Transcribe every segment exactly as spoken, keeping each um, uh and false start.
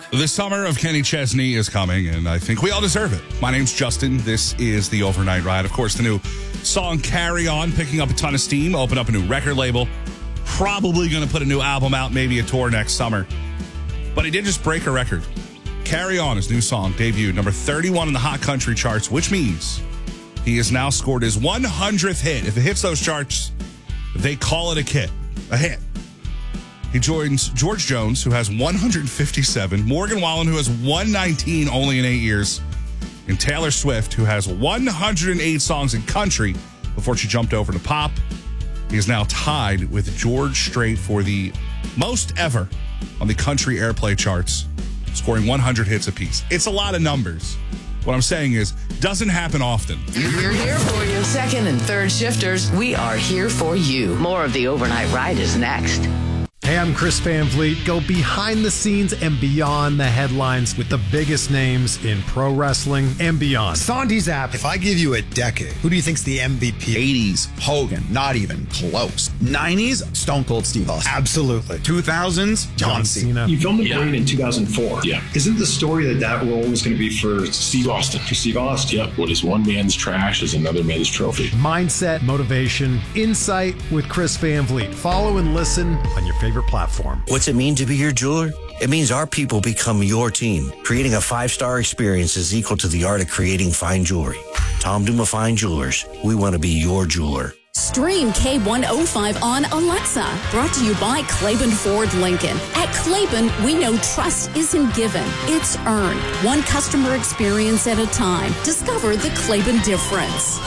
The summer of Kenny Chesney is coming, and I think we all deserve it. My name's Justin. This is the Overnight Ride. Of course, the new song Carry On, picking up a ton of steam, open up a new record label. Probably going to put a new album out, maybe a tour next summer. But he did just break a record. Carry On, his new song, debuted number thirty-one in the Hot Country charts, which means he has now scored his one hundredth hit. If it hits those charts, they call it a hit. A hit. He joins George Jones, who has one hundred fifty-seven, Morgan Wallen, who has one nineteen only in eight years, and Taylor Swift, who has one hundred eight songs in country before she jumped over to pop. He is now tied with George Strait for the most ever on the country airplay charts, scoring one hundred hits apiece. It's a lot of numbers. What I'm saying is, doesn't happen often. We're here for you. Second and third shifters, we are here for you. More of the Overnight Ride is next. Hey, I'm Chris Van Vliet. Go behind the scenes and beyond the headlines with the biggest names in pro wrestling and beyond. Sandy's app. If I give you a decade, who do you think's the M V P? eighties, Hogan, not even close. nineties, Stone Cold Steve Austin. Absolutely. two thousands, John, John Cena. Cena. You filmed The Brain in two thousand four. Yeah. Isn't the story that that role was going to be for Steve Austin? For Steve Austin. Yep. What is one man's trash is another man's trophy. Mindset, motivation, insight with Chris Van Vliet. Follow and listen on your favorite platform. What's it mean to be your jeweler? It means our people become your team. Creating a five-star experience is equal to the art of creating fine jewelry. Tom Duma Fine Jewelers. We want to be your jeweler. Stream K one oh five on Alexa. Brought to you by Claiborne Ford Lincoln. At Claiborne, we know trust isn't given, it's earned. One customer experience at a time. Discover the Claiborne difference.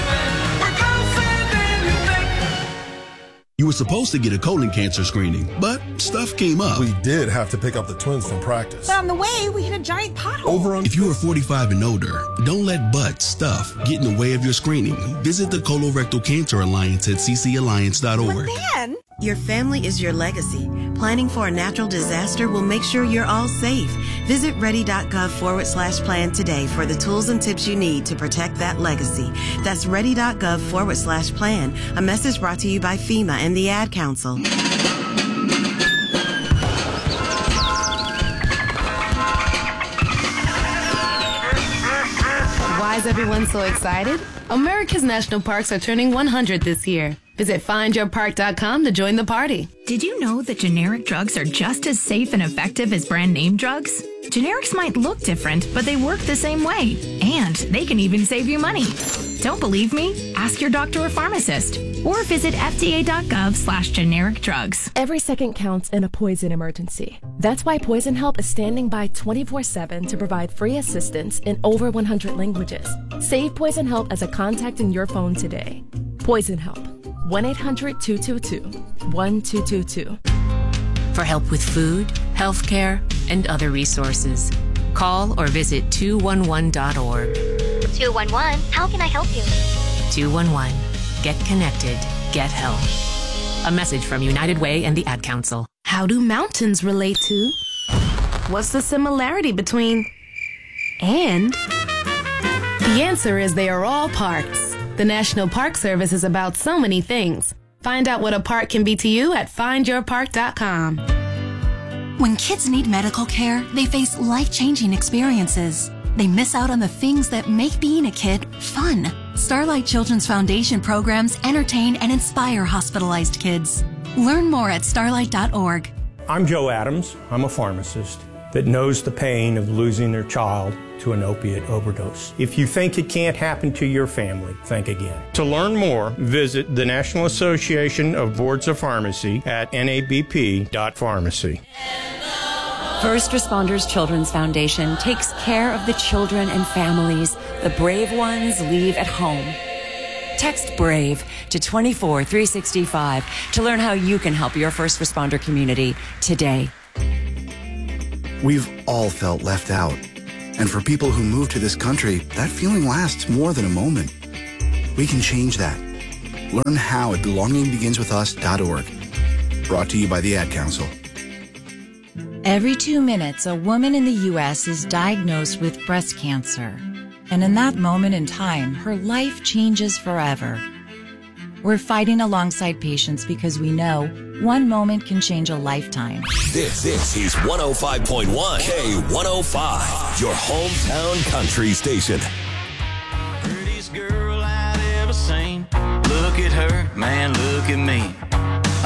You were supposed to get a colon cancer screening, but stuff came up. We did have to pick up the twins from practice. But on the way, we hit a giant pothole. Over on. If you are forty-five and older, don't let butt stuff get in the way of your screening. Visit the Colorectal Cancer Alliance at c c alliance dot org. But then, your family is your legacy. Planning for a natural disaster will make sure you're all safe. Visit ready.gov forward slash plan today for the tools and tips you need to protect that legacy. That's ready.gov forward slash plan. A message brought to you by FEMA and the Ad Council. Why is everyone so excited? America's national parks are turning one hundred this year. Visit find your park dot com to join the party. Did you know that generic drugs are just as safe and effective as brand name drugs? Generics might look different, but they work the same way. And they can even save you money. Don't believe me? Ask your doctor or pharmacist. Or visit F D A dot gov slash generic drugs. Every second counts in a poison emergency. That's why Poison Help is standing by twenty-four seven to provide free assistance in over one hundred languages. Save Poison Help as a contact in your phone today. Poison Help. one eight hundred two two two one two two two. For help with food, healthcare, and other resources, call or visit two one one dot org. two one one, how can I help you? two one one, get connected, get help. A message from United Way and the Ad Council. How do mountains relate to? What's the similarity between and? The answer is they are all parks. The National Park Service is about so many things. Find out what a park can be to you at find your park dot com. When kids need medical care, they face life-changing experiences. They miss out on the things that make being a kid fun. Starlight Children's Foundation programs entertain and inspire hospitalized kids. Learn more at starlight dot org. I'm Joe Adams. I'm a pharmacist that knows the pain of losing their child to an opiate overdose. If you think it can't happen to your family, think again. To learn more, visit the National Association of Boards of Pharmacy at N A B P dot pharmacy. First Responders Children's Foundation takes care of the children and families the brave ones leave at home. Text BRAVE to two four three six five to learn how you can help your first responder community today. We've all felt left out. And for people who move to this country, that feeling lasts more than a moment. We can change that. Learn how at belonging begins with us dot org. Brought to you by the Ad Council. Every two minutes, a woman in the U S is diagnosed with breast cancer. And in that moment in time, her life changes forever. We're fighting alongside patients because we know One moment can change a lifetime. This, this is one oh five point one K one oh five, your hometown country station. Prettiest girl I'd ever seen. Look at her, man, look at me.